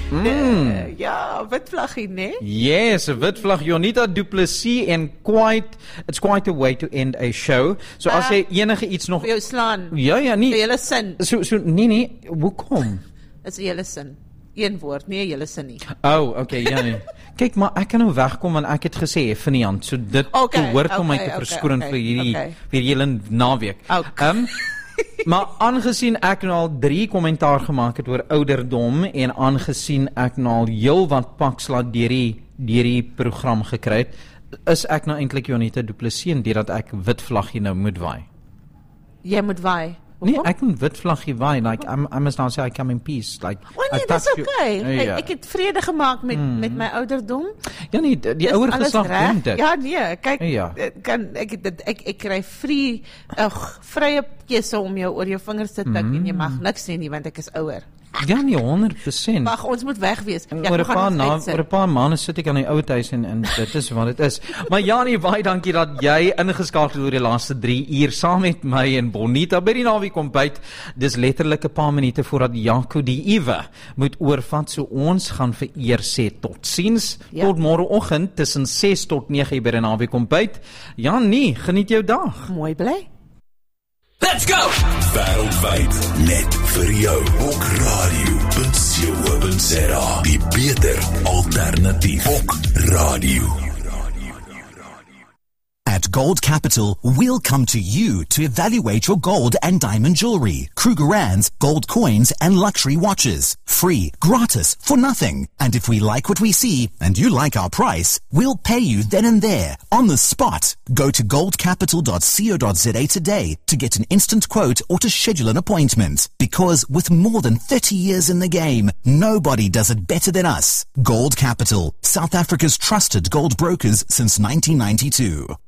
Ja, wit vlaggie, né? Yes, 'n wit vlag, Jonita Du Plessis en it's quite a way to end a show. So as jy enige iets nog Vir jou slaan. Ja, Die nie. hele sin. So nee, hoekom? Is die hele sin. Een woord, nie 'n hele sin nie. Oh, okay, ja nee. Kyk, maar ek kan nou wegkom want ek het gesê vanaand, so dit behoort om my te verskoon vir hierdie vir julle naweek. Maar aangesien ek nou al 3 kommentaar gemaak het oor ouderdom en aangesien ek nou al heel wat pakslaat deur die program gekry het, is ek nou eintlik Jonita Du Plessis en deurdat ek wit vlaggie nou moet waai. Jy moet waai. Nee, ek moet wit vlaggie waai, like I must now say I come in peace, like. Nee, dis okay. Ek het vrede gemaak met my ouderdom. Ja nee, die ouer geslag doen dit. Ja nee, kyk, ek kry vrye keuse om jou oor jou vingers te tik en jy mag niks sê nie want ek is ouer. Ja nie, 100%. Wag, ons moet weg wees. Oor 'n paar maande sit ek aan die ou huis en dit is wat dit is. Maar Janie, baie dankie dat jy ingeskakel het oor die laaste 3 uur saam met my en Bonita by die naweek ontbyt. Dis letterlik 'n paar minute voordat Jaco die Ewe moet oorvat, so ons gaan vir eer sê totsiens tot môreoggend tussen 6 tot 9 by die naweek ontbyt. Janie, geniet jou dag. Mooi bly. Let's go! Wêreldwyd net vir jou op radio.co.za. Die beter alternatief op radio. At Gold Capital, we'll come to you to evaluate your gold and diamond jewelry, Krugerrands, gold coins and luxury watches. Free, gratis, for nothing. And if we like what we see and you like our price, we'll pay you then and there, on the spot. Go to goldcapital.co.za today to get an instant quote or to schedule an appointment. Because with more than 30 years in the game, nobody does it better than us. Gold Capital, South Africa's trusted gold brokers since 1992.